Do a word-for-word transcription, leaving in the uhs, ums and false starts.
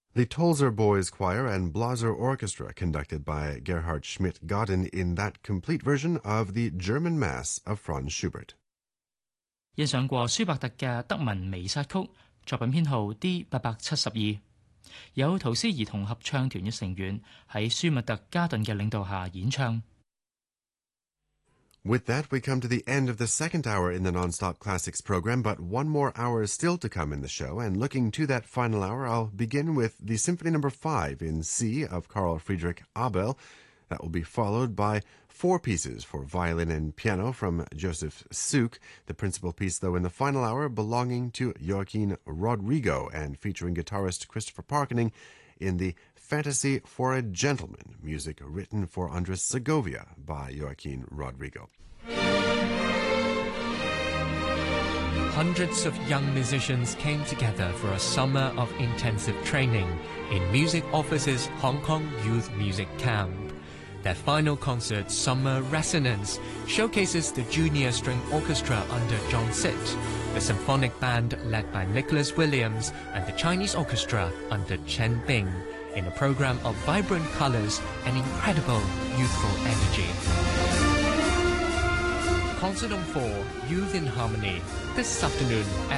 The Tolzer Boys Choir and Blaser Orchestra, conducted by Gerhard Schmidt-Godin in that complete version of the German Mass of Franz Schubert. 欣賞過舒伯特嘅德文彌撒曲，作品編號 D 八百七十二，有陶斯兒童合唱團嘅成員喺舒密特加頓嘅領導下演唱。 With that, we come to the end of the second hour in the Nonstop Classics program, but one more hour is still to come in the show, and looking to that final hour, I'll begin with the Symphony Number five in C of Carl Friedrich Abel. That will be followed by four pieces for violin and piano from Joseph Suk, the principal piece, though, in the final hour belonging to Joaquin Rodrigo and featuring guitarist Christopher Parkening in the Fantasy for a Gentleman, music written for Andres Segovia by Joaquin Rodrigo. Hundreds of young musicians came together for a summer of intensive training in Music Office's Hong Kong Youth Music Camp. Their final concert, Summer Resonance, showcases the Junior String Orchestra under John Sitt, the symphonic band led by Nicholas Williams, and the Chinese orchestra under Chen Bing, in a program of vibrant colors and incredible youthful energy. Concert on four, Youth in Harmony, this afternoon at